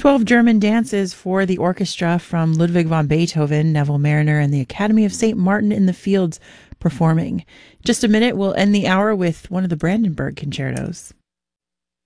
12 German dances for the orchestra from Ludwig van Beethoven, Neville Mariner, and the Academy of St. Martin in the Fields performing. Just a minute, we'll end the hour with one of the Brandenburg concertos.